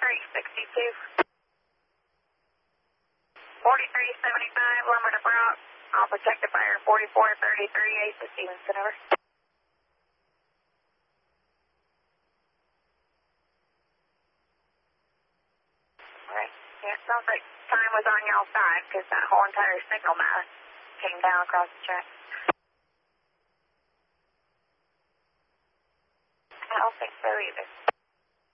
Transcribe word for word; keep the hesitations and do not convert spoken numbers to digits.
forty-three sixty-two. forty-three seventy-five, lumber to Brock. All protected by our forty-four thirty-three, eight to Stevenson, over. Alright, yeah, it sounds like time was on y'all's side because that whole entire signal mast came down across the track. I don't think so either.